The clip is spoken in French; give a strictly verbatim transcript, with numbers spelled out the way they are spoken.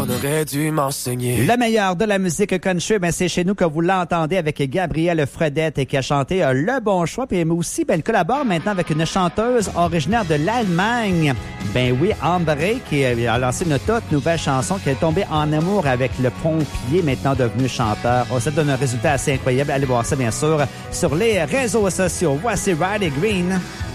qu'on aurait dû m'enseigner. Le meilleur de la musique country, ben c'est chez nous que vous l'entendez avec Gabrielle Fredette qui a chanté euh, Le Bon Choix. Puis mais aussi, ben, elle collabore maintenant avec une chanteuse originaire de l'Allemagne. Ben oui, André, qui a lancé une toute nouvelle chanson, qui est tombée en amour avec le pompier, maintenant devenu chanteur. Oh, ça donne un résultat assez incroyable. Allez voir ça, bien sûr, sur les réseaux sociaux. Voici Riley Green.